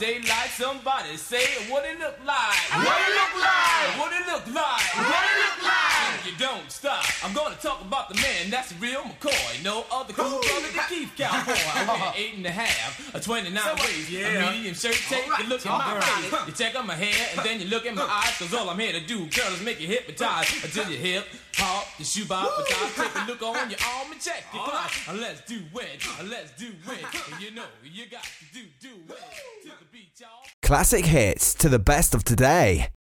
Daylight, somebody say what it look like. What it look like? What it look like. What it look like? You don't stop. I'm gonna talk about the man that's real McCoy. No other cool brother than Keith Cowboy. I wear 8.5, a 29 waist, a medium shirt. Take a look at my face. You check out my hair and then you look at my eyes. Cause all I'm here to do, girl, is make you hypnotize until your hip hop, the shoe box, take a look on your arm and check it. Let's do it. Let's do it. And you know you got to do it. To the beat, y'all. Classic hits to the best of today.